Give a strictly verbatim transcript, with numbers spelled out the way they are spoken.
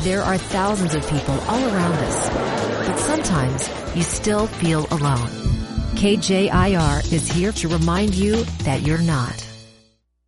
There are thousands of people all around us, but sometimes you still feel alone. K J I R is here to remind you that you're not.